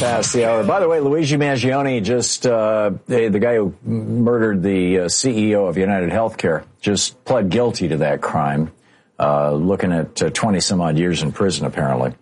past the hour. By the way, Luigi Mangione just, the guy who murdered the CEO of United Healthcare, just pled guilty to that crime, looking at 20 some odd years in prison, apparently.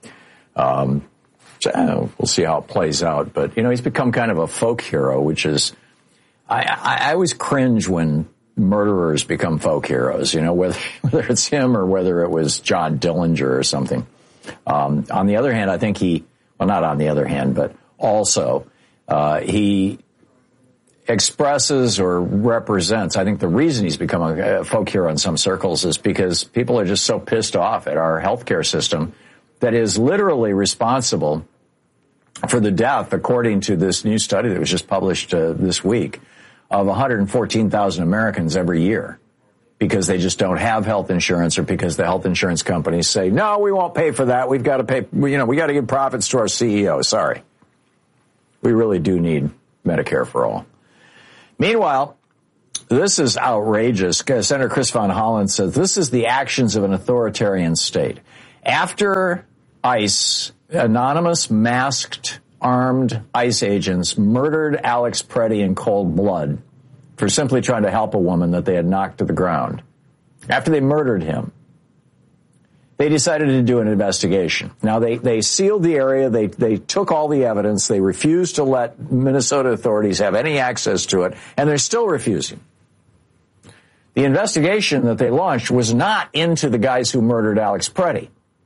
So, we'll see how it plays out. But, you know, he's become kind of a folk hero, which is, I always cringe when murderers become folk heroes, you know, whether it's him or whether it was John Dillinger or something. On the other hand, I think not on the other hand, but also, he expresses or represents, I think the reason he's become a folk hero in some circles is because people are just so pissed off at our healthcare system that is literally responsible for the death, according to this new study that was just published this week, of 114,000 Americans every year because they just don't have health insurance or because the health insurance companies say, no, we won't pay for that. We've got to pay, we got to give profits to our CEO. Sorry. We really do need Medicare for all. Meanwhile, this is outrageous. Senator Chris Van Hollen says this is the actions of an authoritarian state. After ICE, anonymous, masked, armed ICE agents murdered Alex Preddy in cold blood for simply trying to help a woman that they had knocked to the ground. After they murdered him, they decided to do an investigation. Now, they sealed the area. They took all the evidence. They refused to let Minnesota authorities have any access to it, and they're still refusing. The investigation that they launched was not into the guys who murdered Alex Preddy.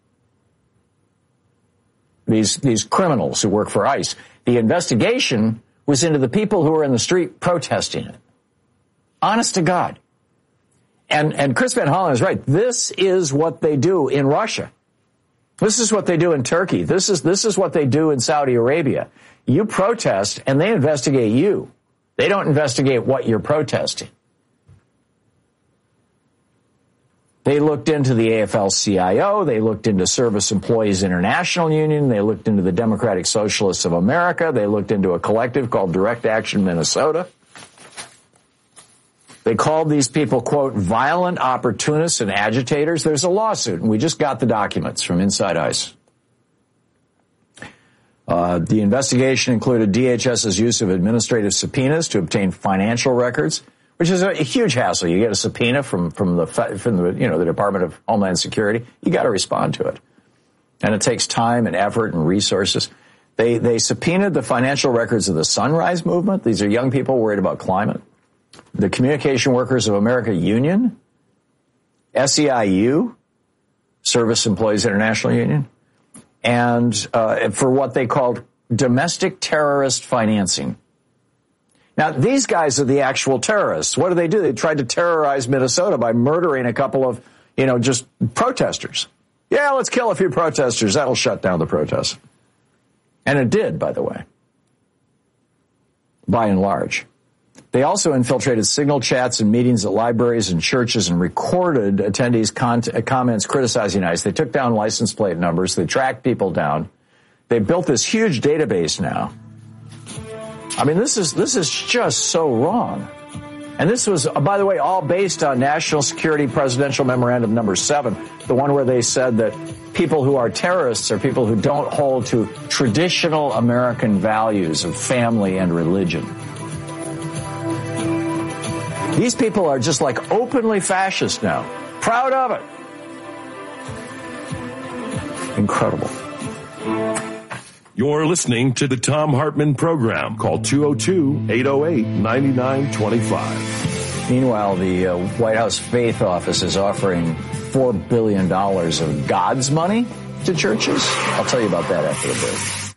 These criminals who work for ICE. The investigation was into the people who were in the street protesting it. Honest to God. And Chris Van Hollen is right. This is what they do in Russia. This is what they do in Turkey. This is what they do in Saudi Arabia. You protest and they investigate you. They don't investigate what you're protesting. They looked into the AFL-CIO. They looked into Service Employees International Union. They looked into the Democratic Socialists of America. They looked into a collective called Direct Action Minnesota. They called these people, quote, violent opportunists and agitators. There's a lawsuit, and we just got the documents from inside ICE. The investigation included DHS's use of administrative subpoenas to obtain financial records, which is a huge hassle. You get a subpoena from the Department of Homeland Security. You got to respond to it. And it takes time and effort and resources. They subpoenaed the financial records of the Sunrise Movement. These are young people worried about climate. The Communication Workers of America Union, SEIU, Service Employees International Union, and for what they called domestic terrorist financing. Now, these guys are the actual terrorists. What do? They tried to terrorize Minnesota by murdering a couple of, just protesters. Yeah, let's kill a few protesters. That'll shut down the protests. And it did, by the way, by and large. They also infiltrated signal chats and meetings at libraries and churches and recorded attendees' comments criticizing ICE. They took down license plate numbers. They tracked people down. They built this huge database now. I mean, this is just so wrong. And this was, by the way, all based on National Security Presidential Memorandum number 7, the one where they said that people who are terrorists are people who don't hold to traditional American values of family and religion. These people are just like openly fascist now. Proud of it. Incredible. You're listening to the Thom Hartmann Program. Call 202-808-9925. Meanwhile, the White House Faith Office is offering $4 billion of God's money to churches. I'll tell you about that after the break.